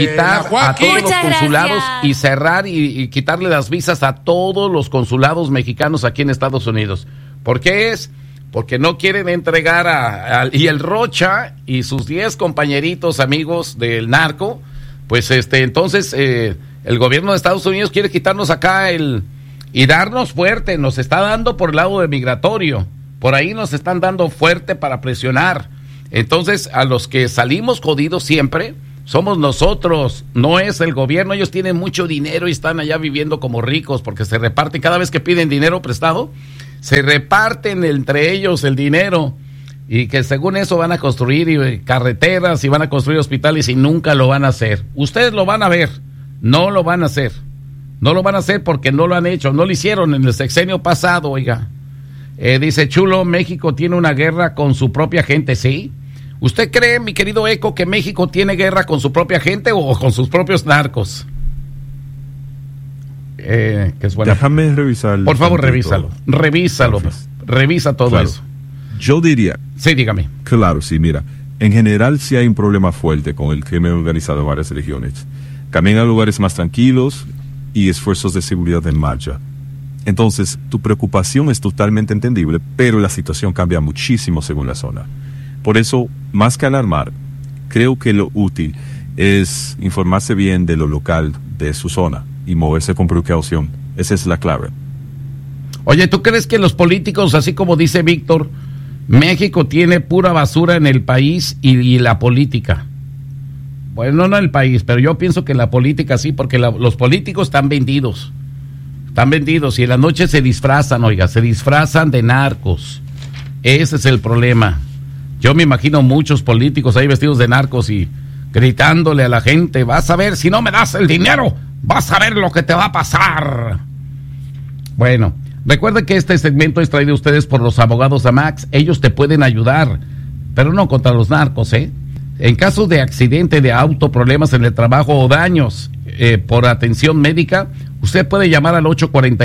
quitar a todos los consulados y cerrar y quitarle las visas a todos los consulados mexicanos aquí en Estados Unidos. ¿Por qué es? Porque no quieren entregar y el Rocha y sus 10 compañeritos amigos del narco, pues entonces el gobierno de Estados Unidos quiere quitarnos acá y darnos fuerte, nos está dando por el lado de migratorio, por ahí nos están dando fuerte para presionar. Entonces, a los que salimos jodidos siempre somos nosotros, no es el gobierno. Ellos tienen mucho dinero y están allá viviendo como ricos porque se reparten, cada vez que piden dinero prestado, se reparten entre ellos el dinero y que según eso van a construir carreteras y van a construir hospitales y nunca lo van a hacer. Ustedes lo van a ver, no lo van a hacer. No lo van a hacer porque no lo han hecho, no lo hicieron en el sexenio pasado, oiga. Dice Chulo, México tiene una guerra con su propia gente, ¿sí? ¿Usted cree, mi querido Eco, que México tiene guerra con su propia gente o con sus propios narcos? Que es buena. Déjame revisar. Por favor, revísalo. Revisa todo eso. Yo diría. Sí, dígame. Claro, sí, mira. En general sí hay un problema fuerte con el crimen organizado en varias regiones. Camina a lugares más tranquilos y esfuerzos de seguridad en marcha. Entonces, tu preocupación es totalmente entendible, pero la situación cambia muchísimo según la zona. Por eso, más que alarmar, creo que lo útil es informarse bien de lo local de su zona y moverse con precaución. Esa es la clave. Oye, ¿tú crees que los políticos, así como dice Víctor, México tiene pura basura en el país y la política? Bueno, no en el país, pero yo pienso que en la política sí, porque los políticos están vendidos y en la noche se disfrazan, se disfrazan de narcos. Ese es el problema. Yo me imagino muchos políticos ahí vestidos de narcos y gritándole a la gente, vas a ver, si no me das el dinero, vas a ver lo que te va a pasar. Bueno, recuerda que este segmento es traído a ustedes por los abogados Amax. Ellos te pueden ayudar, pero no contra los narcos, En caso de accidente de auto, problemas en el trabajo o daños por atención médica, usted puede llamar al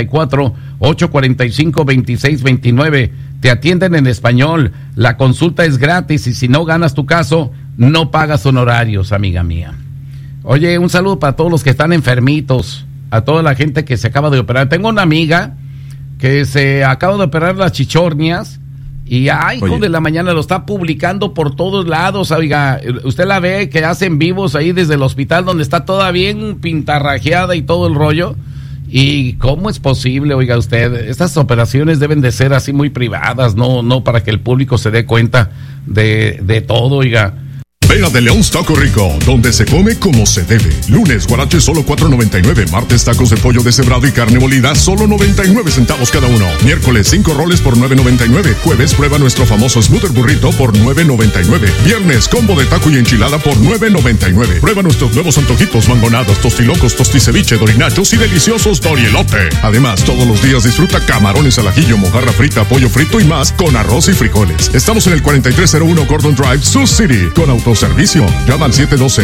844-845-2629. Te atienden en español, la consulta es gratis y si no ganas tu caso, no pagas honorarios, amiga mía. Oye, un saludo para todos los que están enfermitos, a toda la gente que se acaba de operar. Tengo una amiga que se acaba de operar las chichornias y hijo de la mañana lo está publicando por todos lados, oiga, usted la ve que hacen vivos ahí desde el hospital donde está toda bien pintarrajeada y todo el rollo. ¿Y cómo es posible, oiga usted? Estas operaciones deben de ser así muy privadas, no para que el público se dé cuenta de todo, oiga. Ven a De Leon's Taco Rico, donde se come como se debe. Lunes, guarache solo $4.99. Martes, tacos de pollo deshebrado y carne molida, solo 99 centavos cada uno. Miércoles, 5 roles por $9.99. Jueves, prueba nuestro famoso Smoothie Burrito por $9.99. Viernes, combo de taco y enchilada por $9.99. Prueba nuestros nuevos antojitos, mangonadas, tostilocos, tosticeviche, dorinachos y deliciosos dorielote. Además, todos los días disfruta camarones al ajillo, mojarra frita, pollo frito y más con arroz y frijoles. Estamos en el 4301 Gordon Drive, Sioux City, con autoservicio. Llama al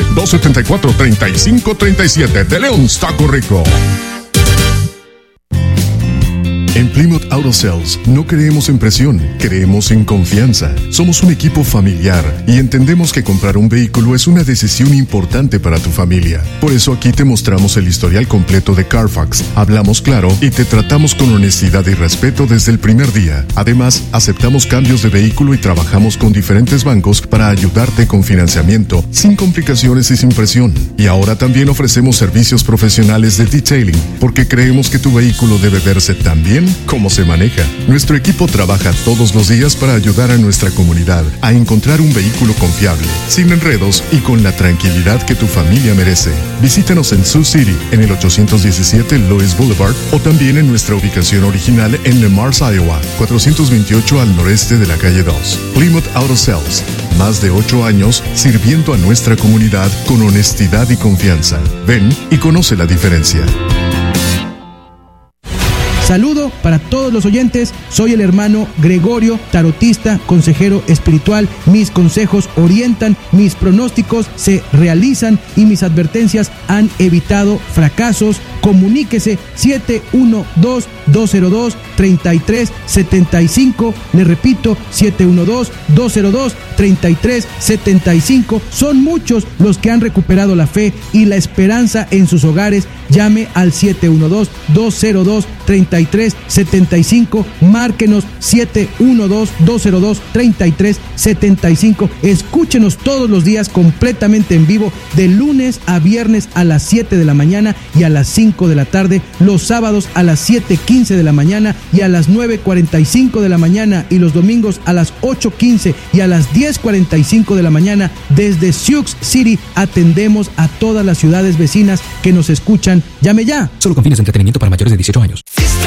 712-274-3537. De Leon's Taco Rico. En Plymouth Auto Sales no creemos en presión, creemos en confianza. Somos un equipo familiar y entendemos que comprar un vehículo es una decisión importante para tu familia. Por eso aquí te mostramos el historial completo de Carfax, hablamos claro y te tratamos con honestidad y respeto desde el primer día. Además, aceptamos cambios de vehículo y trabajamos con diferentes bancos para ayudarte con financiamiento, sin complicaciones y sin presión. Y ahora también ofrecemos servicios profesionales de detailing, porque creemos que tu vehículo debe verse tan bien como se maneja. Nuestro equipo trabaja todos los días para ayudar a nuestra comunidad a encontrar un vehículo confiable, sin enredos y con la tranquilidad que tu familia merece. Visítanos en Sioux City, en el 817 Lois Boulevard, o también en nuestra ubicación original en Le Mars, Iowa, 428 al noreste de la calle 2. Plymouth Auto Sales, más de 8 años sirviendo a nuestra comunidad con honestidad y confianza. Ven y conoce la diferencia. Saludo para todos los oyentes, soy el hermano Gregorio, tarotista, consejero espiritual. Mis consejos orientan, mis pronósticos se realizan y mis advertencias han evitado fracasos, Comuníquese 712-202-3375. Le repito, 712-202-3375. Son muchos los que han recuperado la fe y la esperanza en sus hogares. Llame al 712-202-3375. Márquenos 712-202-3375. Escúchenos todos los días completamente en vivo, de lunes a viernes a las 7 de la mañana y a las 5 de la tarde, los sábados a las 7:15 de la mañana y a las 9:45 de la mañana, y los domingos a las 8:15 y a las 10:45 de la mañana. Desde Sioux City atendemos a todas las ciudades vecinas que nos escuchan. Llame ya. Solo con fines de entretenimiento para mayores de 18 años.